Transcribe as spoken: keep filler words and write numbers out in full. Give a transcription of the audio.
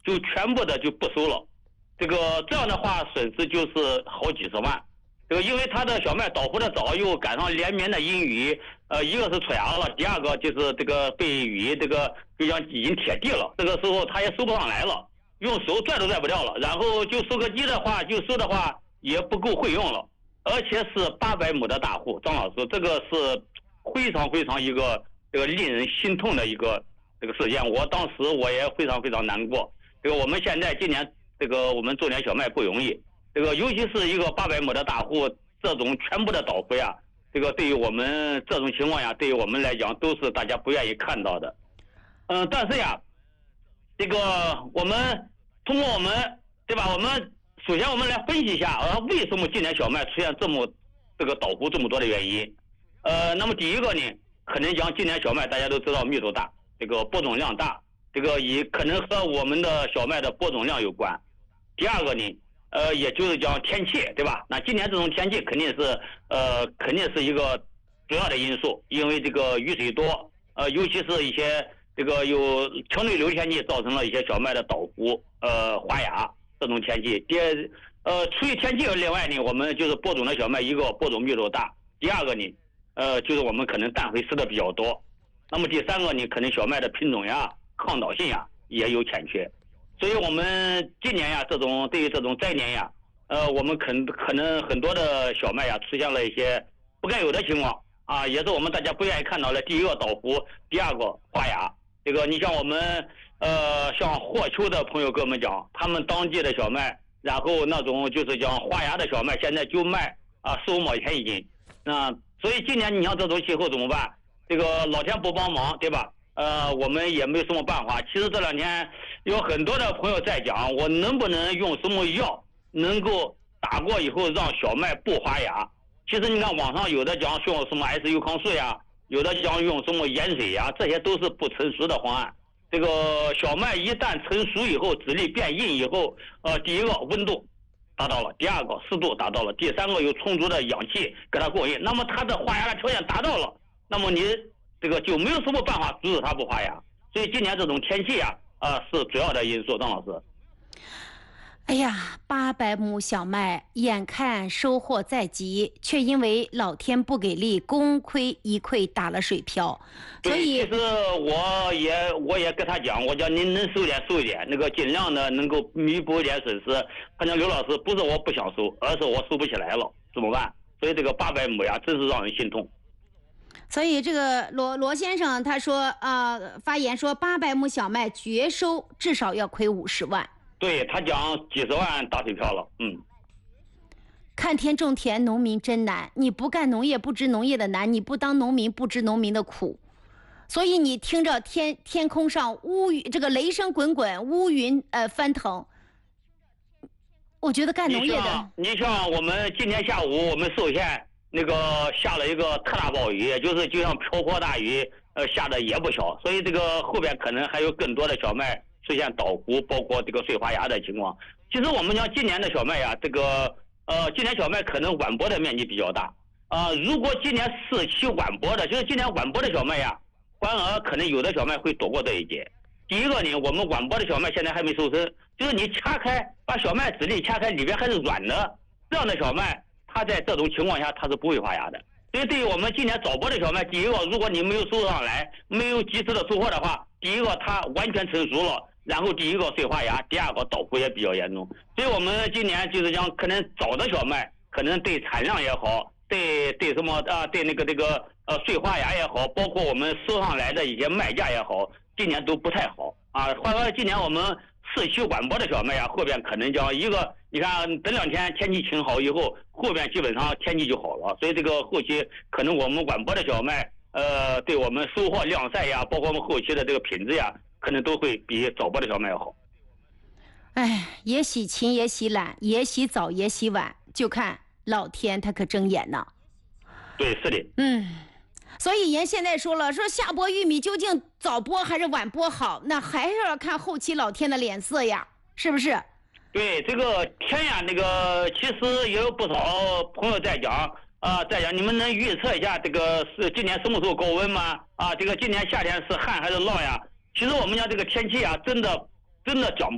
就全部的就不收了。这个这样的话损失就是好几十万。这个因为它的小麦倒伏的早，又赶上连绵的阴雨，呃，一个是出芽了，第二个就是这个被雨这个就像已经铁地了，这个时候它也收不上来了，用手拽都拽不掉了。然后就收割机的话，就收的话也不够会用了，而且是八百亩的大户，张老师，这个是非常非常一个这个令人心痛的一个这个事件。我当时我也非常非常难过。这个我们现在今年这个我们种点小麦不容易。这个尤其是一个八百亩的大户，这种全部的倒伏呀，这个对于我们这种情况呀，对于我们来讲都是大家不愿意看到的。嗯，但是呀，这个我们通过我们对吧？我们首先我们来分析一下，呃，为什么今年小麦出现这么这个倒伏这么多的原因？呃，那么第一个呢，可能讲今年小麦大家都知道密度大，这个播种量大，这个也可能和我们的小麦的播种量有关。第二个呢？呃，也就是讲天气，对吧？那今年这种天气肯定是，呃，肯定是一个主要的因素，因为这个雨水多，呃，尤其是一些这个有强对流天气造成了一些小麦的倒伏，呃，花芽这种天气。第二，呃，除了天气，另外呢，我们就是播种的小麦，一个播种密度大，第二个呢，呃，就是我们可能氮肥施的比较多，那么第三个呢，可能小麦的品种呀、抗倒性呀也有欠缺。所以我们今年呀，这种对于这种灾年呀，呃，我们可可能很多的小麦呀出现了一些不该有的情况啊，也是我们大家不愿意看到的。第一个倒伏，第二个花芽。这个你像我们呃，像霍丘的朋友跟我们讲，他们当季的小麦，然后那种就是讲花芽的小麦，现在就卖啊十五毛钱一斤。那所以今年你像这种气候怎么办？这个老天不帮忙，对吧？呃，我们也没什么办法。其实这两天有很多的朋友在讲，我能不能用什么药能够打过以后让小麦不花芽？其实你看网上有的讲用什么 S 优康素呀，有的讲用什么盐水呀，这些都是不成熟的方案。这个小麦一旦成熟以后，籽粒变硬以后，呃，第一个温度达到了，第二个湿度达到了，第三个有充足的氧气给它供应，那么它的花芽的条件达到了，那么你这个就没有什么办法阻止它不花芽。所以今年这种天气呀、啊，呃，是主要的因素。张老师， 哎呀，八百亩小麦，眼看收获在即，却因为老天不给力，功亏一篑，打了水漂。所以， 其实我也我也跟他讲，我讲您能收点收一点，那个尽量的能够弥补一点损失。他讲刘老师，不是我不想收，而是我收不起来了，怎么办？所以这个八百亩呀，真是让人心痛。 所以这个罗罗先生他说啊、呃，发言说八百亩小麦绝收至少要亏五十万。 对，他讲几十万打水漂了。嗯， 看天种田，农民真难。你不干农业不知农业的难，你不当农民不知农民的苦。所以你听着天天空上乌云，这个雷声滚滚，乌云呃翻腾。我觉得干农业的， 你像你像我们今天下午我们寿县那个下了一个特大暴雨，也就是就像瓢泼大雨，呃，下的也不小，所以这个后边可能还有更多的小麦出现倒伏，包括这个碎花芽的情况。其实我们讲今年的小麦呀，这个呃，今年小麦可能晚播的面积比较大啊、呃。如果今年四期晚播的，就是今年晚播的小麦呀，反而可能有的小麦会躲过这一劫。第一个呢，我们晚播的小麦现在还没收成，就是你掐开把小麦籽粒掐开，里边还是软的，这样的小麦它在这种情况下它是不会发芽的。所以对于我们今年早播的小麦，第一个如果你没有收上来，没有及时的收获的话，第一个它完全成熟了，然后第一个碎花芽，第二个倒伏也比较严重。所以我们今年就是讲可能早的小麦可能对产量也好，对对什么啊，对那个这个呃碎花芽也好，包括我们收上来的一些卖价也好，今年都不太好啊。换说今年我们四期晚播的小麦啊，后边可能讲一个，你看等两天天气晴好以后，后边基本上天气就好了，所以这个后期可能我们晚播的小麦，呃，对我们收获晾晒呀，包括我们后期的这个品质呀，可能都会比早播的小麦要好。 哎，也喜勤也喜懒，也喜早也喜晚，就看老天他可睁眼呢。 对，是的。 嗯。所以人现在说了，说下播玉米究竟早播还是晚播好，那还是要看后期老天的脸色呀，是不是？ 对，这个天呀，那个其实也有不少朋友在讲啊、呃，在讲你们能预测一下这个是今年什么时候高温吗？啊，这个今年夏天是旱还是涝呀？其实我们讲这个天气啊，真的真的讲